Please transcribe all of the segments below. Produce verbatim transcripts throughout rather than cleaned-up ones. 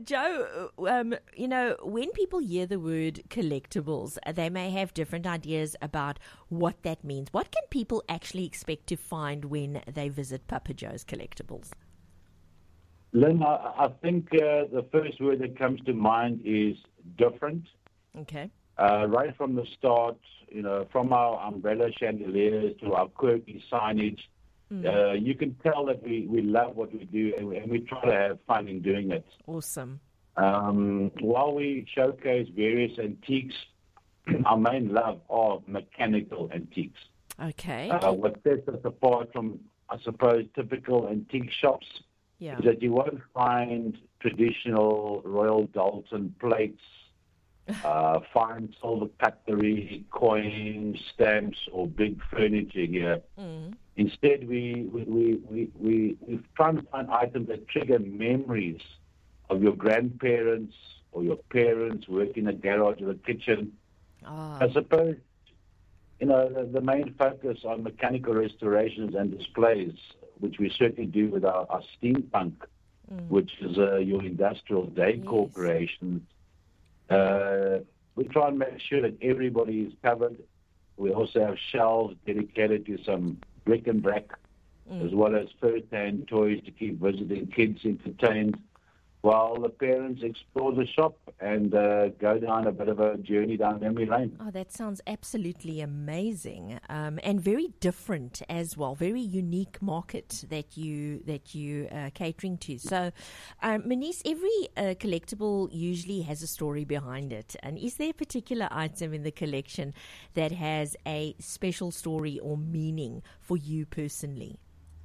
Joe, um, you know, when people hear the word collectibles, they may have different ideas about what that means. What can people actually expect to find when they visit Papa Joe's Collectibles? Lynn, I, I think uh, the first word that comes to mind is different. Okay. Uh, right from the start, you know, from our umbrella chandeliers to our quirky signage, mm. uh, you can tell that we, we love what we do and we, and we try to have fun in doing it. Awesome. Um, while we showcase various antiques, our main love are mechanical antiques. Okay. Uh, what sets us apart from, I suppose, typical antique shops yeah. is that you won't find traditional Royal Dalton plates, uh, fine silver cutlery, coins, stamps, or big furniture here. Mm. Instead, we we we we we we try to find items that trigger memories of your grandparents or your parents working in the garage or the kitchen. Oh. I suppose, you know, the, the main focus on mechanical restorations and displays, which we certainly do with our, our steampunk, mm. which is uh, your industrial day yes. corporation. Uh, we try and make sure that everybody is covered. We also have shelves dedicated to some brick and brack, mm. as well as first-hand toys to keep visiting kids entertained, while the parents explore the shop and uh, go down a bit of a journey down memory lane. Oh, that sounds absolutely amazing, um, and very different as well. Very unique market that you that you uh, catering to. So, um, Moniece, every uh, collectible usually has a story behind it. And is there a particular item in the collection that has a special story or meaning for you personally?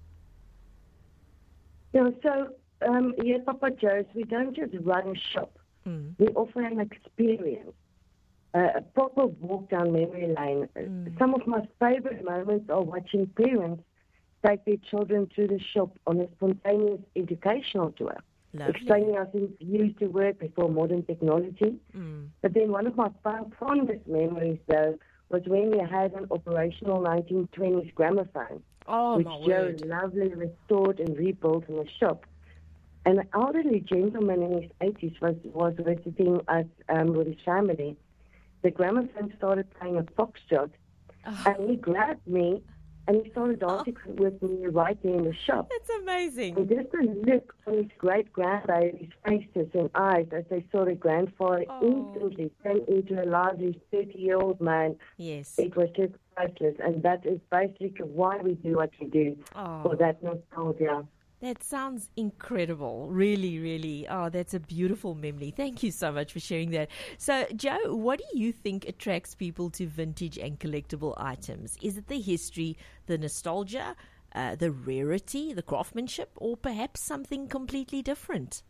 Yeah, so. Um, here at Papa Joe's, we don't just run a shop. Mm. We offer an experience, uh, a proper walk down memory lane. Mm. Some of my favorite moments are watching parents take their children to the shop on a spontaneous educational tour, Lovely. explaining how things used to work before modern technology. Mm. But then one of my fondest memories, though, was when we had an operational nineteen twenties gramophone, oh, which my Joe word. lovely restored and rebuilt in the shop. An elderly gentleman in his eighties was, was visiting us um, with his family. The gramophone started playing a foxtrot, oh. and he grabbed me, and he started dancing oh. with me right there in the shop. That's amazing. And just the look on his great-grandbaby's faces and eyes as they saw the grandfather oh. instantly turn into a lively thirty-year-old man. Yes. It was just priceless, and that is basically why we do what we do, oh. for that nostalgia. That sounds incredible. Really, really. Oh, that's a beautiful memory. Thank you so much for sharing that. So, Joe, what do you think attracts people to vintage and collectible items? Is it the history, the nostalgia, uh, the rarity, the craftsmanship, or perhaps something completely different?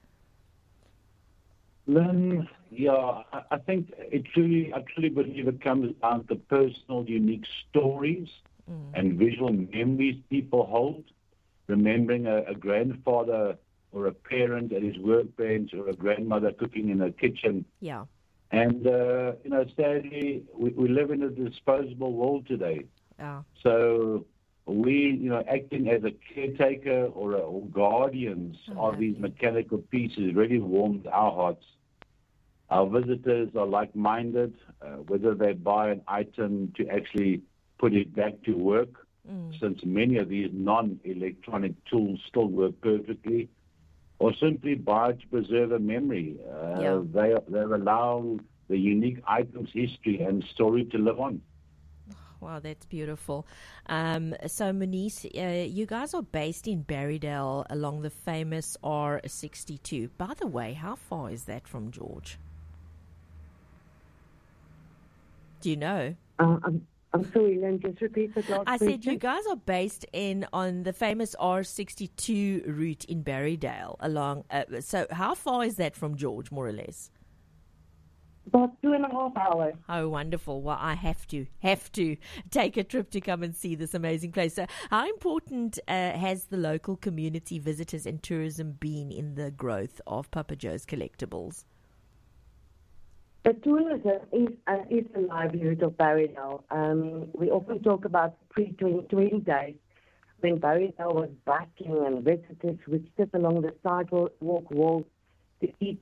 Lynn, yeah, I, I think it truly, I truly believe it comes down to personal, unique stories mm. and visual memories people hold. Remembering a, a grandfather or a parent at his workbench or a grandmother cooking in a kitchen. Yeah. And, uh, you know, sadly, we, we live in a disposable world today. Yeah. So we, you know, acting as a caretaker or, a, or guardians oh, of these mechanical pieces really warms our hearts. Our visitors are like-minded, uh, whether they buy an item to actually put it back to work, Mm. since many of these non-electronic tools still work perfectly, or simply buy to preserve a memory. Uh, yeah. They they allow the unique item's history and story to live on. Wow, that's beautiful. Um, so, Moniece, uh, you guys are based in Berrydale along the famous R sixty-two. By the way, how far is that from George? Do you know? Uh, I'm I'm sorry, Lynn, just repeat the last I question. said you guys are based in on the famous R sixty-two route in Berrydale. Along, uh, so how far is that from George, more or less? About two and a half hours. Oh, wonderful. Well, I have to, have to take a trip to come and see this amazing place. So how important uh, has the local community, visitors and tourism been in the growth of Papa Joe's Collectibles? The tourism is, uh, is the livelihood of Berrydale. Um, we often talk about pre twenty twenty days when Berrydale was bustling and visitors would sit along the sidewalk walls to eat